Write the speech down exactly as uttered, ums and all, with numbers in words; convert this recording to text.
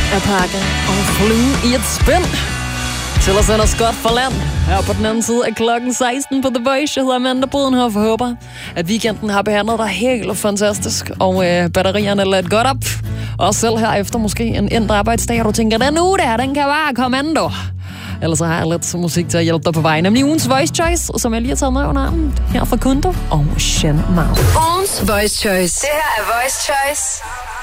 at pakke og flyve i et spænd til at sende os godt for land. Her på den anden side af klokken seksten på The Voice. Jeg hedder Amanda Bodenhoff og håber, at weekenden har behandlet dig helt fantastisk. Og øh, batterierne er ladt godt op. Og selv her efter måske en endt arbejdsdag, og du tænker, den uge der, den kan bare kommando. Ellers så har jeg lidt musik til at hjælpe dig på vej. Nemlig ugens Voice Choice, som jeg lige har taget med under armen. Her fra Kundo og Shen Mao. Ugens Voice Choice. Det her er Voice Choice